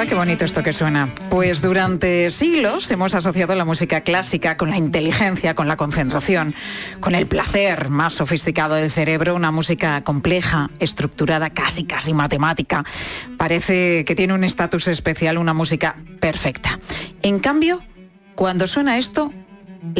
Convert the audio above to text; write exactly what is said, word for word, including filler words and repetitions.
¿verdad? Qué bonito esto que suena. Pues durante siglos hemos asociado la música clásica con la inteligencia, con la concentración, con el placer más sofisticado del cerebro, una música compleja, estructurada, casi, casi matemática. Parece que tiene un estatus especial, una música perfecta. En cambio, cuando suena esto,